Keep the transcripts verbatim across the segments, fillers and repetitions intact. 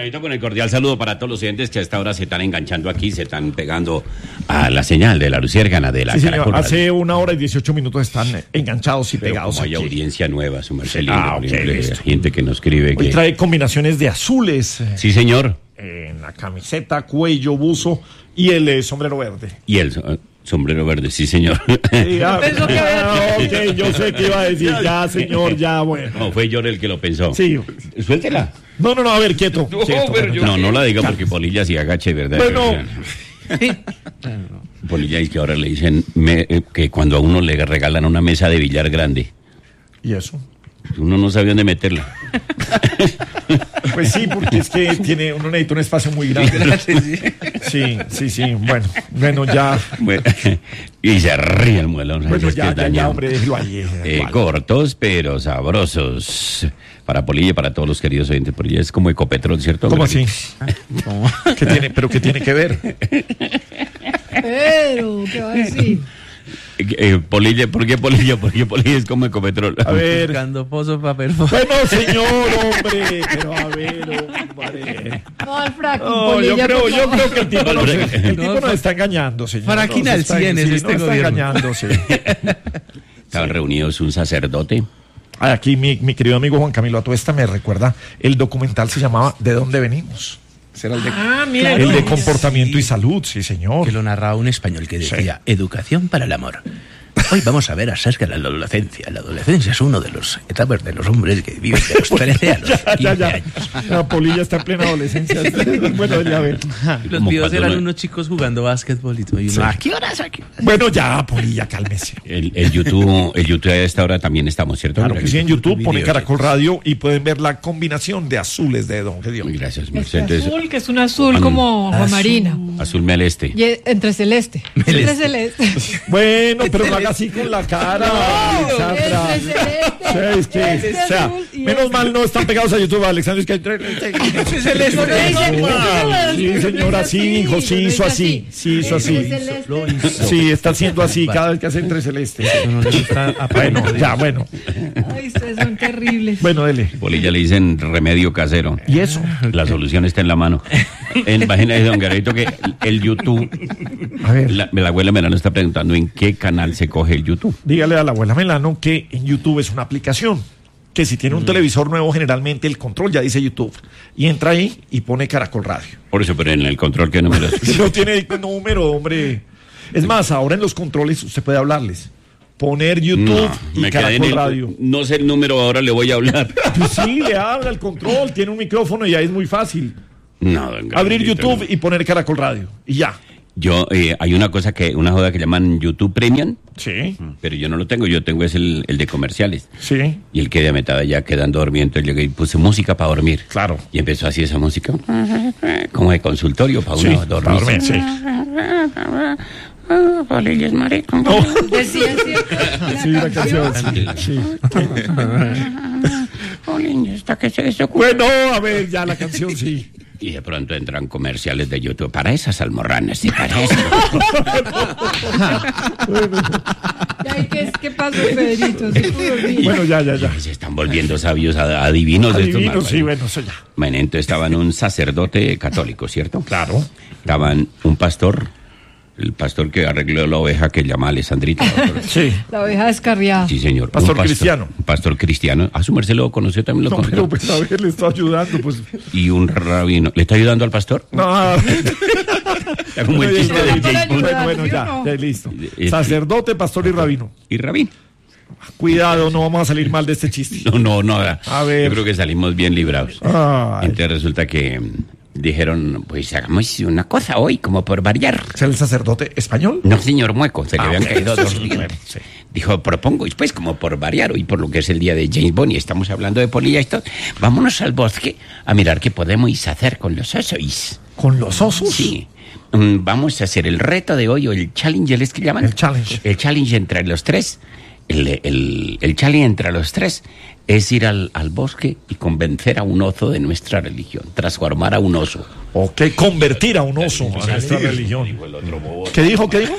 Alfredito, con el cordial saludo para todos los oyentes que a esta hora se están enganchando aquí, se están pegando a la señal de la luciérgana de la sí, señor. Caracol. Hace una hora y dieciocho minutos están enganchados y Pero pegados como hay aquí. audiencia nueva, su merced, Ah, lindo, ok, lindo, listo. gente que nos escribe. Hoy Que... trae combinaciones de azules eh, Sí, señor. en la camiseta, cuello, buzo y el eh, sombrero verde. Y el so- sombrero verde, sí, señor. Sí, ah, Pensó que ah, ok, yo sé que iba a decir, ya, señor, ya, bueno. No, fue yo el que lo pensó. Sí. Suéltela. No, no, no, a ver, quieto. No, quieto, pero bueno, yo- ya. no, no la diga porque Polilla sí agache, ¿verdad? Bueno. Polilla y que ahora le dicen me- eh, que cuando a uno le regalan una mesa de billar grande, ¿Y eso? uno no sabe dónde meterla. Pues sí, porque es que tiene, uno necesita un espacio muy grande. Sí, sí, sí, bueno, bueno, ya. Bueno, y se ríe el muelón. Bueno, es que ya, es ya, ya, dañado. hombre, déjelo ahí. Eh, déjelo ahí. cortos pero sabrosos. Para Polilla y para todos los queridos oyentes. Polilla es como Ecopetrol, ¿cierto? ¿Cómo así? ¿Qué tiene, pero qué tiene que ver? Pero, ¿qué va a decir? Eh, eh, Polilla, ¿por qué Polilla? Porque Polilla es como Ecopetrol. A ver. Buscando pozos para perforar. Bueno, señor, hombre, pero a ver, hombre. No, al fracking, No, yo Polilla, creo, por yo favor. creo que el tipo, nos, el tipo No, nos está engañando, señor. Faraquina Nos está- al cien es sí, este nos gobierno. está engañando, sí. Estaban reunidos un sacerdote. Ay, aquí mi, mi querido amigo Juan Camilo Atuesta me recuerda, el documental se llamaba ¿De dónde venimos? Ese era el de, Ah, mira. el de no. comportamiento y salud, sí, señor. Que lo narraba un español que decía, educación para el amor. Hoy vamos a ver acerca de la adolescencia. La adolescencia es uno de los etapas de los hombres que viven de los trece a los Ya, ya, quince ya. años. La Polilla está en plena adolescencia. Bueno, ya ver. Los Como videos cuando eran uno- unos chicos jugando básquetbol y todo. Y uno, ¿a qué horas aquí? Bueno, ya, Polilla, cálmese. El, el YouTube, el YouTube a esta hora también estamos, ¿cierto? Claro que sí, en YouTube pone Videos. Caracol Radio y pueden ver la combinación de azules de Don Gedeón. Muy gracias, Este merced. Entonces, azul, que es un azul Azul. como aguamarina. azul meleste. Y es- entre celeste. Entre celeste. Bueno, pero no haga así con la cara, Alexandra. Entre celeste. O sea, es que, este o sea, azul y menos este. mal no están pegados a YouTube, Alexandra. Es que hay Sí, señora, sí, hijo, sí hizo así. Sí hizo así. Entre celeste. Sí, está haciendo así cada vez que hace entre celeste. No le gusta Bueno, ya, bueno. Ay, ustedes son terribles. Bueno, dele. Polilla le dicen remedio casero. ¿Y eso? La solución está en la mano. En página de Don Garito que el YouTube, A ver, la, la abuela Melano está preguntando en qué canal se coge el YouTube. dígale a la abuela Melano que en YouTube es una aplicación. Que si tiene un televisor nuevo, generalmente el control ya dice YouTube. Y entra ahí y pone Caracol Radio. Por eso, pero en el control que número es. Si no tiene número, hombre. Es más, ahora en los controles usted puede hablarles. Poner YouTube y me quedé en Caracol el- Radio. no sé el número, ahora le voy a hablar. Pues sí, le habla el control, tiene un micrófono y ahí es muy fácil. No, don Abrir Garito, YouTube no. y poner Caracol Radio. Y ya. Yo, eh, hay una cosa que, una joda que llaman YouTube Premium, Sí, pero yo no lo tengo, yo tengo es el, el de comerciales. sí, Y él quedé a mitad ya quedando dormido, entonces llegué y puse música para dormir. claro. Y empezó así esa música, como de consultorio para Sí, uno para dormir. dormir, sí. Polilla es marico. No, De ciencia. sí, la canción. Sí, sí. Polilla, ¿está qué es eso? Bueno, a ver, ya la canción, sí. Y de pronto entran comerciales de YouTube para esas almorranas, ¿sí? Para eso. Ay, ¿qué, ¿Qué pasó, Pedrito? Se pudo dormir. Bueno, ya, ya, ya. Se están volviendo sabios, a- adivinos de estos Adivino, malvados. sí, bueno, eso ya. Bueno, entonces estaban un sacerdote católico, ¿cierto? Claro. Estaban un pastor, el pastor que arregló la oveja que llama Alessandrita. Sí. La oveja descarriada. Sí, señor. Pastor Un cristiano. Un pastor cristiano. A su merced lo conoció, también lo No, conoció. pero pues a ver, le estoy ayudando, pues. Y un rabino. ¿Le está ayudando al pastor? No. Está como el chiste de James Bond. Bueno, bueno, ¿sí o ya, no? ya listo. Eh, Sacerdote, pastor y rabino. Y rabino. Cuidado, no vamos a salir mal de este chiste. No, no, no. A ver. Yo creo que salimos bien librados. Ay. Entonces resulta que mm, dijeron, pues hagamos una cosa hoy, como por variar. ¿Es el sacerdote español? No, señor Mueco, se le Ah, habían ok. caído dos Sí, dientes. bueno, sí. Dijo, propongo, y pues como por variar, hoy por lo que es el día de James Bond y estamos hablando de Polilla y esto, vámonos al bosque a mirar qué podemos hacer con los osos. ¿Con los osos? Sí. Mm, vamos a hacer el reto de hoy, o el challenge, ¿es que llaman? El challenge. El challenge entre los tres, el, el, el challenge entre los tres, es ir al, al bosque y convencer a un oso de nuestra religión, transformar a un oso. Ok, convertir a un oso a nuestra religión. ¿Qué dijo? ¿Qué dijo?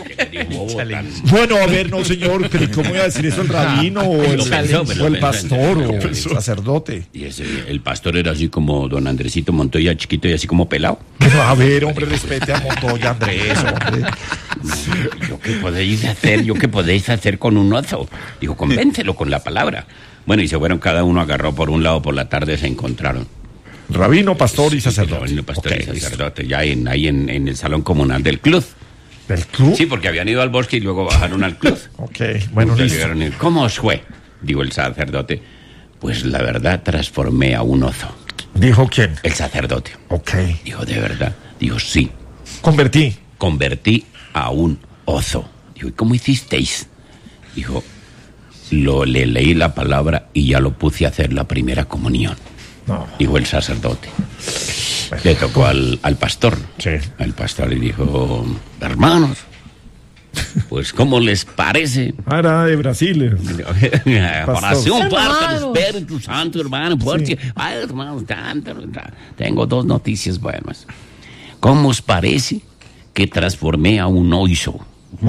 Bueno, a ver, no, señor, pero ¿cómo iba a decir eso el rabino o el, o el pastor o el sacerdote? Y ese, el pastor era así como don Andresito Montoya, chiquito y así como pelado. Bueno, a ver, hombre, respete a Montoya, Andrés, hombre. No, ¿yo qué podéis hacer? ¿Yo qué podéis hacer con un oso? Digo, convéncelo con la palabra. Bueno, y se fueron, cada uno agarró por un lado, por la tarde se encontraron. Rabino, pastor y sacerdote. Rabino, pastor Okay, y sacerdote, ya en, ahí en, en el salón comunal del club. ¿Del club? Sí, porque habían ido al bosque y luego bajaron al club. Ok, bueno, Entonces listo. llegaron y, ¿cómo os fue? Digo el sacerdote. Pues la verdad, transformé a un oso. ¿Dijo quién? El sacerdote. Ok. Dijo, ¿de verdad? Digo, sí. Convertí. Convertí a un oso. Digo, ¿y cómo hicisteis? Dijo, lo, le leí la palabra y ya lo puse a hacer la primera comunión. No. Dijo el sacerdote. Le tocó al, al pastor. Sí. Al pastor y dijo, hermanos, pues ¿cómo les parece? Ah, era de Brasil. Oración Pastor. para el Espíritu Santo, hermano, porque, Sí. ay, hermano, tanto, tanto. Tengo dos noticias buenas. ¿Cómo os parece que transformé a un oiso?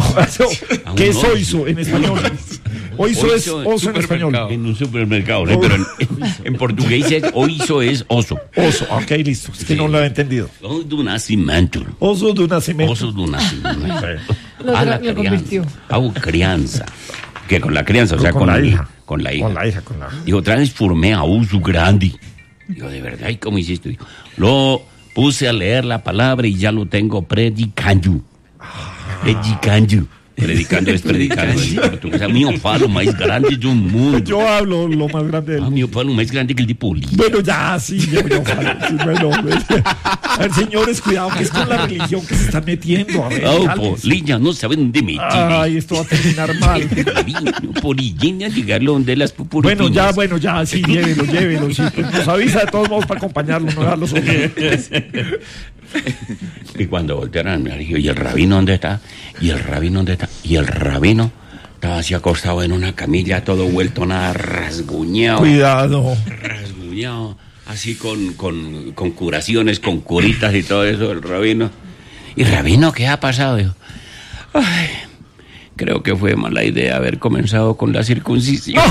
¿Qué es oiso en español? Oiso es oso en español. En un supermercado, ¿sí? Pero en, en portugués es oiso es oso. Oso, ok, listo. Es que Sí. no lo había entendido. Oso de nacimiento. Oso de un nacimiento. Oso de nacimiento. Lo A tra- la lo crianza. convirtió. Hago crianza. Que con la crianza, o sea, Con con, la el- hija. Con la hija. Con la hija, con la Digo, transformé a oso grande. Digo, de verdad, ¿y cómo hiciste? Digo, lo puse a leer la palabra y ya lo tengo predicando. Predicando. Predicando es predicando en portugués. O meu falo mais grande do mundo. Yo hablo lo más grande del O mundo. meu falo mais grande que el de Polilla. Bueno, ya, sí, yo, yo, sí, bueno, bueno. A ver, señores, cuidado, que es con la religión que se están metiendo. A ver, Oh, cálmense. Polilla, no saben dónde me Ay, esto va a terminar mal. Polilla, llegarlo donde las pupurrinas. Bueno, ya, bueno, ya, sí, llévelo, llévelo. Sí, pues nos avisa de todos modos para acompañarlo, no dejarlo solo. Y cuando voltearon, me dijo, ¿y el rabino dónde está? ¿Y el rabino dónde está? Y el rabino estaba así acostado en una camilla, todo vuelto, nada, rasguñado. Cuidado. Rasguñado, así con, con, con curaciones, con curitas y todo eso, el rabino. ¿Y rabino qué ha pasado? Dijo, ay, creo que fue mala idea haber comenzado con la circuncisión.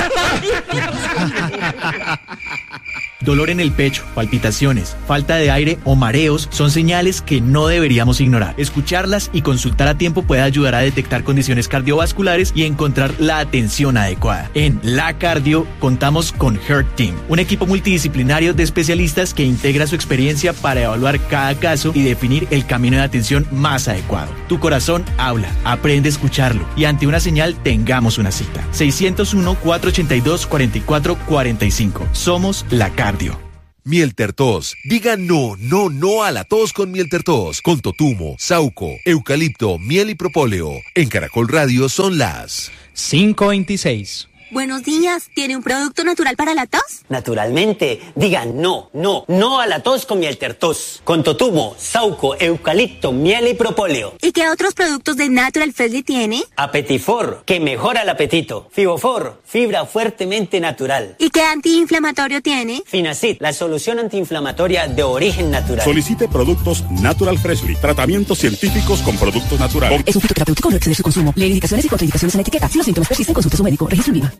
Dolor en el pecho, palpitaciones, falta de aire o mareos son señales que no deberíamos ignorar. Escucharlas y consultar a tiempo puede ayudar a detectar condiciones cardiovasculares y encontrar la atención adecuada. En La Cardio contamos con Heart Team, un equipo multidisciplinario de especialistas que integra su experiencia para evaluar cada caso y definir el camino de atención más adecuado. Tu corazón habla, aprende a escucharlo y ante una señal tengamos una cita. seiscientos uno, cuatrocientos ochenta y dos, cuarenta y cuatro cuarenta y cinco. Somos La Cardio. Miel Tertos. Diga no, no, no a la tos con Miel Tertos. Con totumo, sauco, eucalipto, miel y propóleo. En Caracol Radio son las cinco veintiséis. Buenos días, ¿tiene un producto natural para la tos? Naturalmente, diga no, no, no a la tos con Miel Tertos. Con totumo, sauco, eucalipto, miel y propóleo. ¿Y qué otros productos de Natural Freshly tiene? Apetifor, que mejora el apetito. Fibofor, fibra fuertemente natural. ¿Y qué antiinflamatorio tiene? Finacid, la solución antiinflamatoria de origen natural. Solicite productos Natural Freshly. Tratamientos científicos con productos naturales. Es un fitoterapéutico, no exceder su consumo. Lee indicaciones y contraindicaciones en la etiqueta. Si los síntomas persisten, consulte a su médico. Registro en viva.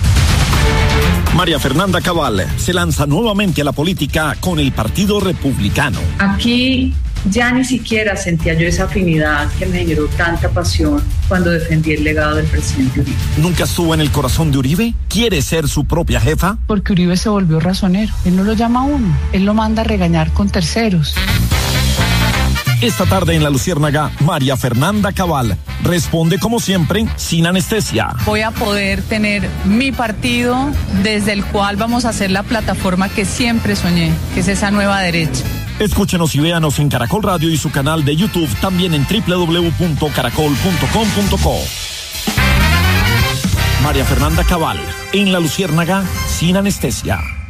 María Fernanda Cabal se lanza nuevamente a la política con el Partido Republicano. Aquí ya ni siquiera sentía yo esa afinidad que me generó tanta pasión cuando defendí el legado del presidente Uribe. ¿Nunca estuvo en el corazón de Uribe? ¿Quiere ser su propia jefa? Porque Uribe se volvió razonero. Él no lo llama a uno, él lo manda a regañar con terceros. Esta tarde en La Luciérnaga, María Fernanda Cabal responde como siempre, sin anestesia. Voy a poder tener mi partido desde el cual vamos a hacer la plataforma que siempre soñé, que es esa nueva derecha. Escúchenos y véanos en Caracol Radio y su canal de YouTube, también en doble u doble u doble u punto caracol punto com punto co. María Fernanda Cabal, en La Luciérnaga, sin anestesia.